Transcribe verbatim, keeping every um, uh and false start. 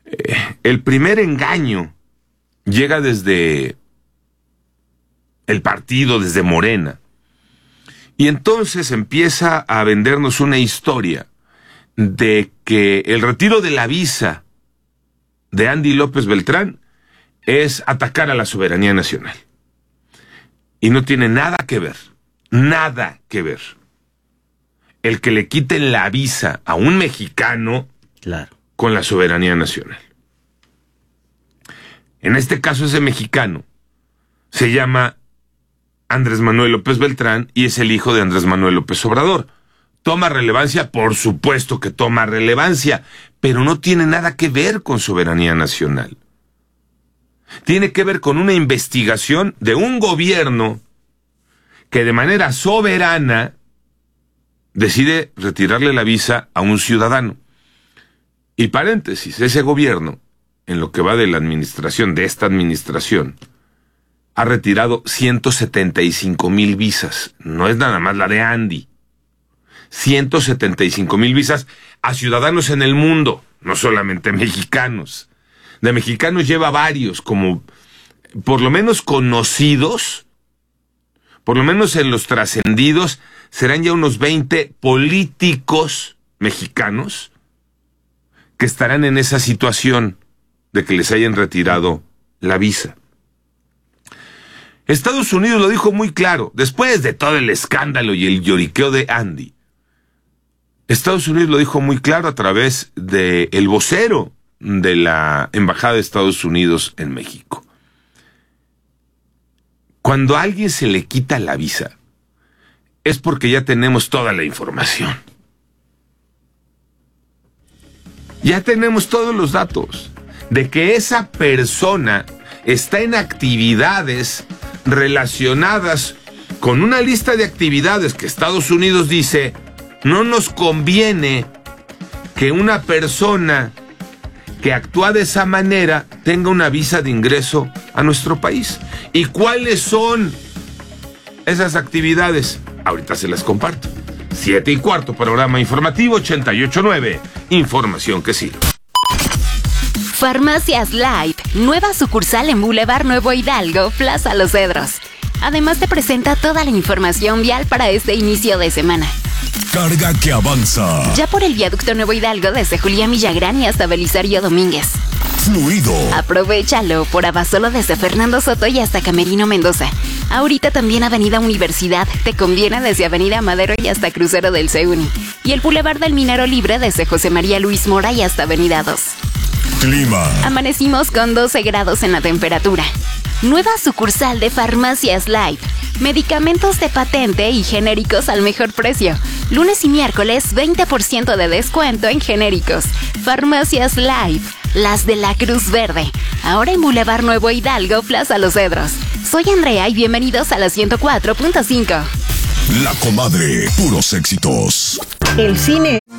Eh, el primer engaño llega desde el partido, desde Morena. Y entonces empieza a vendernos una historia de que el retiro de la visa de Andy López Beltrán es atacar a la soberanía nacional. Y no tiene nada que ver, nada que ver. El que le quiten la visa a un mexicano, claro, con la soberanía nacional. En este caso, ese mexicano se llama Andrés Manuel López Beltrán y es el hijo de Andrés Manuel López Obrador. ¿Toma relevancia? Por supuesto que toma relevancia, pero no tiene nada que ver con soberanía nacional. Tiene que ver con una investigación de un gobierno que de manera soberana decide retirarle la visa a un ciudadano. Y paréntesis, ese gobierno, en lo que va de la administración, de esta administración, ha retirado ciento setenta y cinco mil visas. No es nada más la de Andy. ciento setenta y cinco mil visas a ciudadanos en el mundo, no solamente mexicanos. De mexicanos lleva varios, como por lo menos conocidos, por lo menos en los trascendidos, serán ya unos veinte políticos mexicanos que estarán en esa situación de que les hayan retirado la visa. Estados Unidos lo dijo muy claro, después de todo el escándalo y el lloriqueo de Andy. Estados Unidos lo dijo muy claro a través de el vocero de la Embajada de Estados Unidos en México. Cuando a alguien se le quita la visa, es porque ya tenemos toda la información. Ya tenemos todos los datos de que esa persona está en actividades relacionadas con una lista de actividades que Estados Unidos dice no nos conviene que una persona que actúa de esa manera tenga una visa de ingreso a nuestro país. ¿Y cuáles son esas actividades? Ahorita se las comparto. Siete y cuarto, programa informativo ochenta y ocho punto nueve. Información que sirve. Farmacias Life, nueva sucursal en Boulevard Nuevo Hidalgo, Plaza Los Cedros. Además te presenta toda la información vial para este inicio de semana. Carga que avanza. Ya por el viaducto Nuevo Hidalgo desde Julián Villagrán y hasta Belisario Domínguez. Fluido. Aprovechalo por Abasolo desde Fernando Soto y hasta Camerino Mendoza. Ahorita también Avenida Universidad, te conviene desde Avenida Madero y hasta Crucero del Seuni. Y el Boulevard del Minero Libre desde José María Luis Mora y hasta Avenida dos. Clima. Amanecimos con doce grados en la temperatura. Nueva sucursal de Farmacias Life. Medicamentos de patente y genéricos al mejor precio. Lunes y miércoles veinte por ciento de descuento en genéricos. Farmacias Life, las de la Cruz Verde. Ahora en Boulevard Nuevo Hidalgo, Plaza Los Cedros. Soy Andrea y bienvenidos a la ciento cuatro punto cinco. La Comadre, puros éxitos. El cine